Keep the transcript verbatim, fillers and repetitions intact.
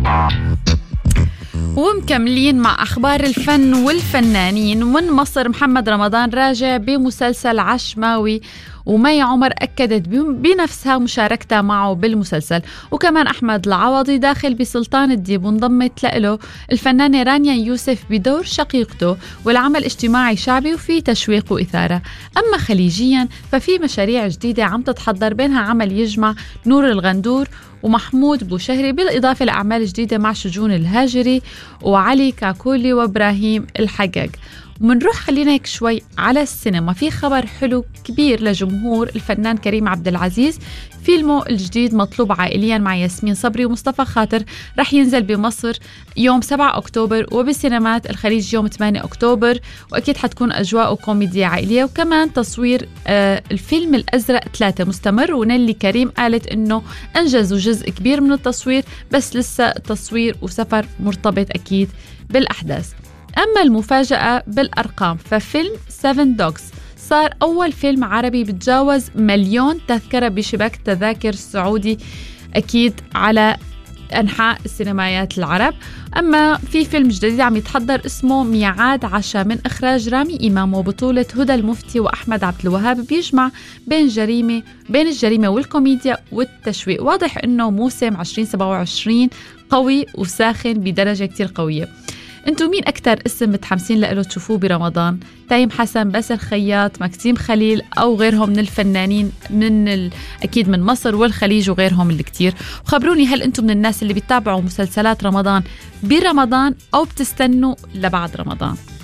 ومكملين مع أخبار الفن والفنانين. من مصر محمد رمضان راجع بمسلسل عشماوي، ومي عمر أكدت بنفسها مشاركتها معه بالمسلسل، وكمان أحمد العوضي داخل بسلطان الديب، وانضمت له الفنانة رانيا يوسف بدور شقيقته، والعمل اجتماعي شعبي وفي تشويق وإثارة. أما خليجيا ففي مشاريع جديدة عم تتحضر، بينها عمل يجمع نور الغندور ومحمود بوشهري، بالإضافة لأعمال جديدة مع شجون الهاجري وعلي كاكولي وإبراهيم الحقاق. ومنروح خلينا هيك شوي على السينما. في خبر حلو كبير لجمهور الفنان كريم عبد العزيز، فيلمه الجديد مطلوب عائليا مع ياسمين صبري ومصطفى خاطر رح ينزل بمصر يوم سبعة أكتوبر، وبسينمات الخليج يوم ثمانية أكتوبر، وأكيد حتكون أجواء كوميديا عائلية. وكمان تصوير آه الفيلم الأزرق ثلاثة مستمر، ونيلي كريم قالت إنه أنجزوا جزء كبير من التصوير، بس لسه تصوير وسفر مرتبط أكيد بالأحداث. أما المفاجأة بالأرقام، ففيلم سيفن دوغز صار أول فيلم عربي بتجاوز مليون تذكرة بشباك التذاكر السعودي، أكيد على أنحاء السينمايات العرب. أما في فيلم جديد عم يتحضر اسمه ميعاد عشاء من إخراج رامي إمام وبطولة هدى المفتي وأحمد عبد الوهاب، بيجمع بين جريمة بين الجريمة والكوميديا والتشويق. واضح إنه موسم عشرين سبعة وعشرين قوي وساخن بدرجة كتير قوية. انتو مين أكتر اسم متحمسين لأله تشوفوه برمضان؟ تايم حسن، باسل خياط، مكسيم خليل، أو غيرهم من الفنانين من ال... أكيد من مصر والخليج وغيرهم اللي كتير. وخبروني، هل انتو من الناس اللي بيتابعوا مسلسلات رمضان برمضان أو بتستنوا لبعد رمضان؟